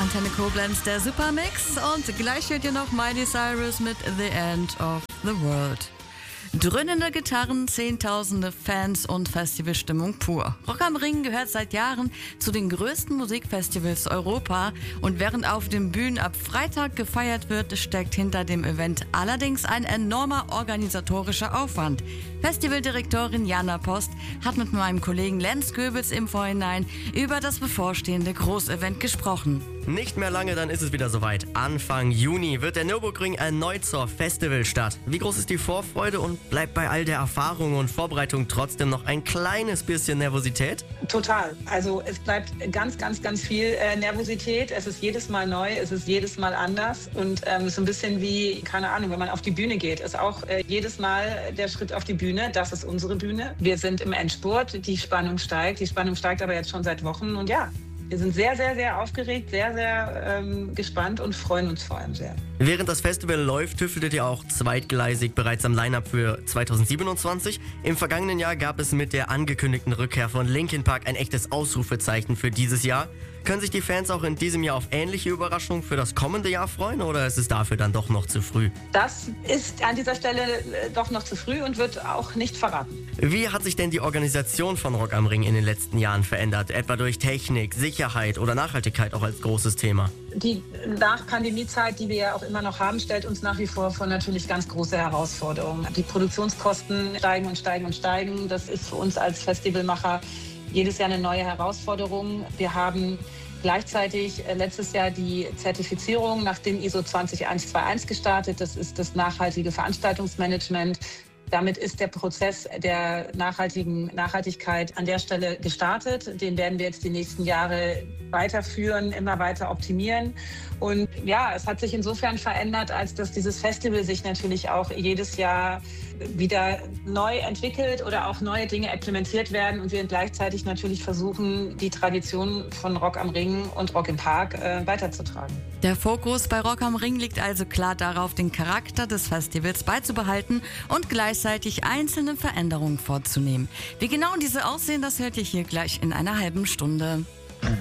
Antenne Koblenz, der Supermix, und gleich hört ihr noch Miley Cyrus mit The End of the World. Dröhnende Gitarren, zehntausende Fans und Festivalstimmung pur. Rock am Ring gehört seit Jahren zu den größten Musikfestivals Europa, und während auf den Bühnen ab Freitag gefeiert wird, steckt hinter dem Event allerdings ein enormer organisatorischer Aufwand. Festivaldirektorin Jana Post hat mit meinem Kollegen Lenz Goebels im Vorhinein über das bevorstehende Großevent gesprochen. Nicht mehr lange, dann ist es wieder soweit. Anfang Juni wird der Nürburgring erneut zur Festivalstadt. Wie groß ist die Vorfreude und bleibt bei all der Erfahrung und Vorbereitung trotzdem noch ein kleines bisschen Nervosität? Total. Also es bleibt ganz, ganz, ganz viel Nervosität. Es ist jedes Mal neu, es ist jedes Mal anders und so ein bisschen wie, keine Ahnung, wenn man auf die Bühne geht, ist auch jedes Mal der Schritt auf die Bühne. Das ist unsere Bühne. Wir sind im Endspurt, die Spannung steigt. Die Spannung steigt aber jetzt schon seit Wochen und ja. Wir sind sehr, sehr, sehr aufgeregt, sehr, sehr gespannt und freuen uns vor allem sehr. Während das Festival läuft, tüfteltet ihr auch zweitgleisig bereits am Line-Up für 2027. Im vergangenen Jahr gab es mit der angekündigten Rückkehr von Linkin Park ein echtes Ausrufezeichen für dieses Jahr. Können sich die Fans auch in diesem Jahr auf ähnliche Überraschungen für das kommende Jahr freuen, oder ist es dafür dann doch noch zu früh? Das ist an dieser Stelle doch noch zu früh und wird auch nicht verraten. Wie hat sich denn die Organisation von Rock am Ring in den letzten Jahren verändert? Etwa durch Technik, Sicherheit oder Nachhaltigkeit auch als großes Thema? Die Nach-Pandemie-Zeit, die wir ja auch immer noch haben, stellt uns nach wie vor vor natürlich ganz große Herausforderungen. Die Produktionskosten steigen und steigen und steigen. Das ist für uns als Festivalmacher jedes Jahr eine neue Herausforderung. Wir haben gleichzeitig letztes Jahr die Zertifizierung nach dem ISO 20121 gestartet. Das ist das nachhaltige Veranstaltungsmanagement. Damit ist der Prozess der Nachhaltigkeit an der Stelle gestartet. Den werden wir jetzt die nächsten Jahre weiterführen, immer weiter optimieren. Und ja, es hat sich insofern verändert, als dass dieses Festival sich natürlich auch jedes Jahr wieder neu entwickelt oder auch neue Dinge implementiert werden und wir gleichzeitig natürlich versuchen, die Tradition von Rock am Ring und Rock im Park weiterzutragen. Der Fokus bei Rock am Ring liegt also klar darauf, den Charakter des Festivals beizubehalten und gleichzeitig einzelne Veränderungen vorzunehmen. Wie genau diese aussehen, das hört ihr hier gleich in einer halben Stunde.